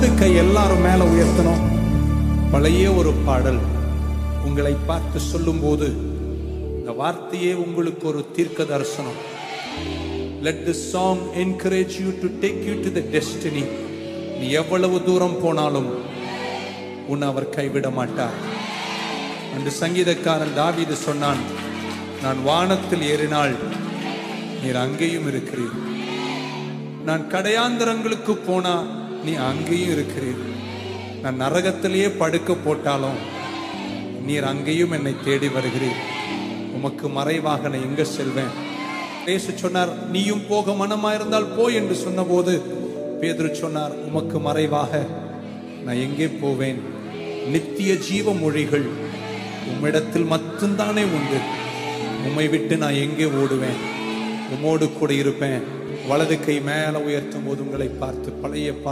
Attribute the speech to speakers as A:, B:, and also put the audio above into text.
A: வலது கை எல்லாரும் மேல உயர்த்தணும். பழைய ஒரு பாடல் உங்களை பார்த்து சொல்லும் போது இந்த வார்த்தையே உங்களுக்கு ஒரு தீர்க்க தரிசனம். Let this song encourage you to take you to the destiny. நீ எவ்வளவு தூரம் போனாலும் உன்னை அவர் கைவிட மாட்டார். அந்த சங்கீதக்காரன் தாவீது சொன்னான், நான் வானத்தில் ஏறினால் நீர் அங்கேயும் இருக்கிறீர், நான் கடையாந்தரங்களுக்கு போனா நீ அங்கேயும் இருக்கிறீர், நான் நரகத்திலேயே படுக்க போட்டாலும் நீர் அங்கேயும் என்னை தேடி வருகிறீர், உமக்கு மறைவாக நான் எங்க செல்வேன்? பேச சொன்னார், நீயும் போக மனமாயிருந்தால் போ என்று சொன்ன போது பேதுரு சொன்னார், உமக்கு மறைவாக நான் எங்கே போவேன்? நித்திய ஜீவ மொழிகள் உம்மிடத்தில் மட்டும்தானே உண்டு, உம்மை விட்டு நான் எங்கே ஓடுவேன்? உம்மோடு கூட இருப்பேன். வலது கை மேல உயர்த்தும் போது உங்களை பார்த்து பழைய